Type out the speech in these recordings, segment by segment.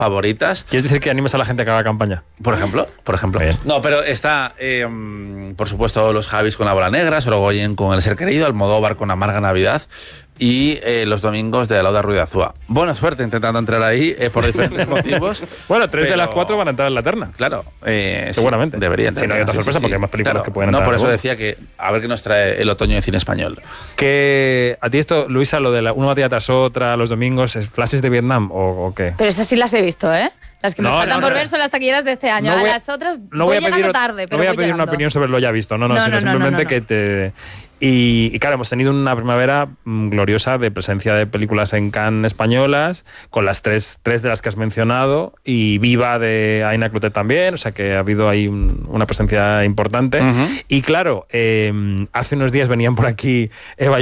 favoritas. ¿Quieres decir que animes a la gente a que haga campaña? Por ejemplo. Bien. No, pero está, por supuesto, los Javis con La Bola Negra, Sorogoyen con El Ser Querido, Almodóvar con Amarga Navidad y los domingos de Lauda Ruiz de Azúa. Buena suerte intentando entrar ahí por diferentes motivos. Bueno, 3 de las 4 van a entrar en la terna. Claro. Seguramente. Deberían. Si no hay otra sorpresa, porque hay más películas que pueden entrar. No, por eso decía que a ver qué nos trae el otoño de cine español. Que a ti esto, Luisa, lo de una batalla tras otra, los domingos, ¿es flashes de Vietnam o qué? Pero esas sí las he visto, ¿eh? Las que me faltan por ver son las taquilleras de este año. Las otras voy llegando tarde, pero no voy a pedir una opinión sobre lo ya visto, sino simplemente que te... Y claro, hemos tenido una primavera gloriosa de presencia de películas en Cannes españolas, con las tres de las que has mencionado, y Viva de Aina Clotet también, o sea que ha habido ahí una presencia importante. Y claro, hace unos días venían por aquí Eva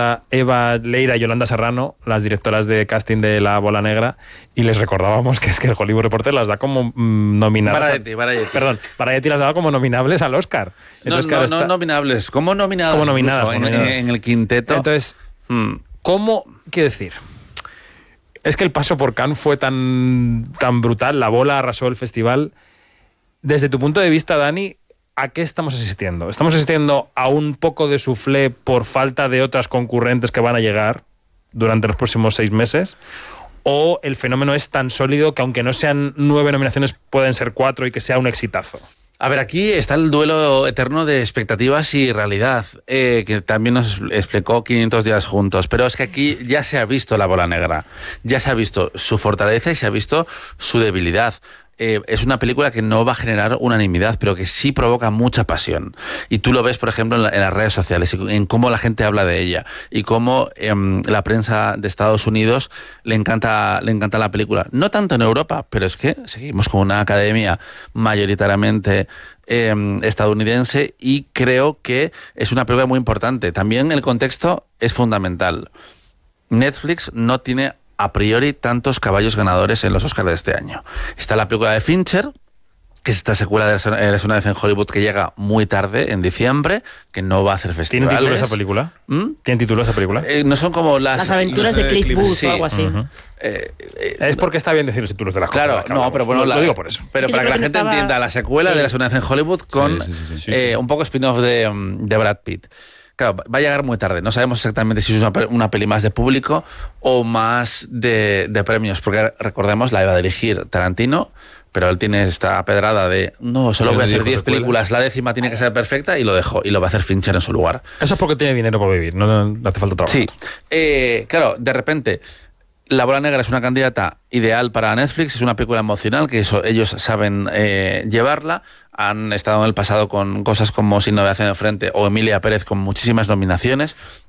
Leira y Yolanda Serrano, las directoras de casting de La Bola Negra, y les recordábamos que es que el Hollywood Reporter las da como nominadas. Variety las daba como nominables al Oscar. Entonces, no nominables, como nominadas. En el quinteto. Entonces, ¿cómo? Quiero decir, es que el paso por Cannes fue tan brutal, La Bola arrasó el festival. Desde tu punto de vista, Dani, ¿a qué estamos asistiendo? ¿Estamos asistiendo a un poco de soufflé por falta de otras concurrentes que van a llegar durante los próximos 6 meses? ¿O el fenómeno es tan sólido que aunque no sean 9 nominaciones, pueden ser 4 y que sea un exitazo? A ver, aquí está el duelo eterno de expectativas y realidad, que también nos explicó 500 días juntos. Pero es que aquí ya se ha visto La Bola Negra, ya se ha visto su fortaleza y se ha visto su debilidad. Es una película que no va a generar unanimidad, pero que sí provoca mucha pasión. Y tú lo ves, por ejemplo, en las redes sociales, en cómo la gente habla de ella y cómo la prensa de Estados Unidos le encanta la película. No tanto en Europa, pero es que seguimos con una academia mayoritariamente estadounidense y creo que es una película muy importante. También el contexto es fundamental. Netflix no tiene a priori tantos caballos ganadores en los Oscars de este año. Está la película de Fincher, que es esta secuela de Eres una vez en Hollywood, que llega muy tarde, en diciembre, que no va a hacer festivales. ¿Tiene título esa película? ¿Tiene título esa película? No son como las aventuras de Cliff Booth o algo así. Es porque está bien decir los títulos de las cosas. Claro, no, pero bueno, lo digo por eso. Pero para que la gente entienda, la secuela de Eres una vez en Hollywood con un poco spin-off de Brad Pitt. Claro, va a llegar muy tarde. No sabemos exactamente si es una peli más de público o más de premios, porque recordemos, la iba a dirigir Tarantino, pero él tiene esta pedrada de no, solo voy a hacer 10 películas, la 10ª tiene que ser perfecta, y lo dejó, y lo va a hacer Fincher en su lugar. Eso es porque tiene dinero para vivir, no hace falta trabajo. Sí, claro, de repente La Bola Negra es una candidata ideal para Netflix, es una película emocional que ellos saben llevarla. Han estado en el pasado con cosas como Sin Novedad en el Frente o Emilia Pérez con muchísimas nominaciones.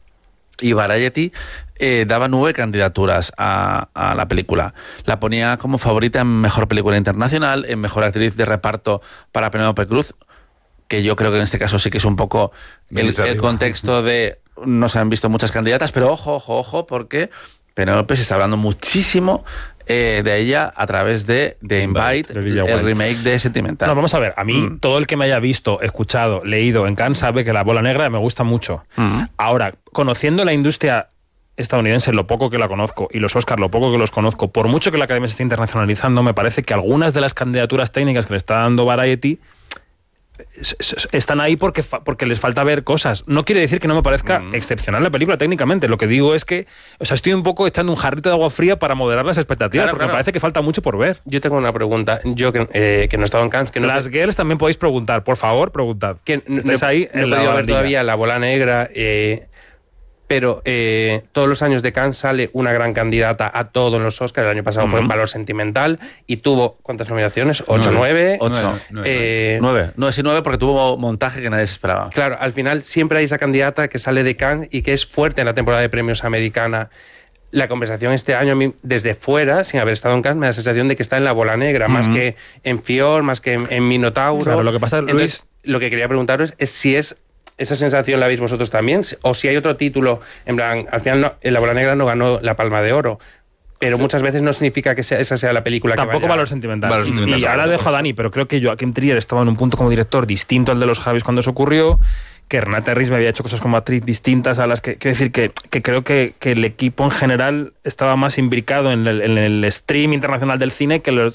Y Variety daba 9 candidaturas a la película. La ponía como favorita en Mejor Película Internacional, en Mejor Actriz de Reparto para Penélope Cruz, que yo creo que en este caso sí que es un poco el contexto de no se han visto muchas candidatas, pero ojo, porque Penélope se está hablando muchísimo de ella a través de Invite, el remake de Sentimental. No, vamos a ver, a mí todo el que me haya visto, escuchado, leído en Cannes sabe que La Bola Negra me gusta mucho. Ahora, conociendo la industria estadounidense, lo poco que la conozco, y los Oscars, lo poco que los conozco, por mucho que la Academia se esté internacionalizando, me parece que algunas de las candidaturas técnicas que le está dando Variety están ahí porque les falta ver cosas. No quiere decir que no me parezca excepcional la película técnicamente. Lo que digo es que, estoy un poco echando un jarrito de agua fría para moderar las expectativas, porque me parece que falta mucho por ver. Yo tengo una pregunta. Yo que no he estado en Cannes... Las girls también podéis preguntar. Por favor, preguntad. Estáis ahí en la ver todavía La Bola Negra... pero todos los años de Cannes sale una gran candidata a todos los Oscars. El año pasado fue en Valor Sentimental y tuvo, ¿cuántas nominaciones? 8, 9. 9. No, es 9 porque tuvo montaje que nadie se esperaba. Claro, al final siempre hay esa candidata que sale de Cannes y que es fuerte en la temporada de premios americana. La conversación este año, a mí, desde fuera, sin haber estado en Cannes, me da la sensación de que está en La Bola Negra, más que en Fior, más que en Minotauro. Claro, lo que pasa, Luis... Entonces, lo que quería preguntaros es si esa sensación la veis vosotros también, o si hay otro título, en plan, al final La Bola Negra no ganó la Palma de Oro, pero muchas veces no significa que esa sea la película que tampoco Valor Sentimental. Y ahora dejo a Dani, pero creo que Joaquim Trier estaba en un punto como director distinto al de los Javis cuando se ocurrió, que Renate Riz me había hecho cosas como actriz distintas a las que... Quiero decir que creo que el equipo en general estaba más imbricado en el stream internacional del cine que